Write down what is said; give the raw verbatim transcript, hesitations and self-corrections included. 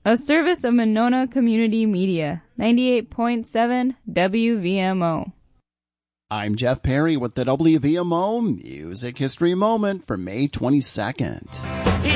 A service of Monona Community Media, ninety-eight point seven W V M O. I'm Jeff Perry with the W V M O Music History Moment for May twenty-second.